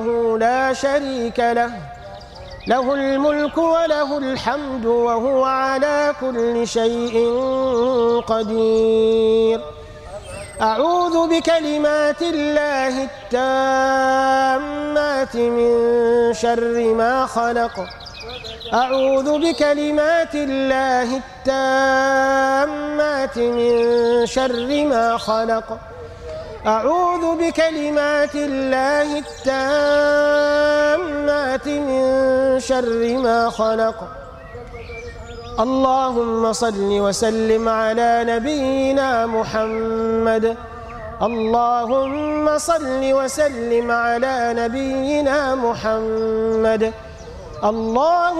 لا شريك له، له الملك وله الحمد وهو على كل شيء قدير. أعوذ بكلمات الله التامات من شر ما خلق. أعوذ بكلمات الله التامات من شر ما خلق. أعوذ بكلمات الله التامات من شر ما خلق. اللهم صل وسلم على نبينا محمد. اللهم صل وسلم على نبينا محمد.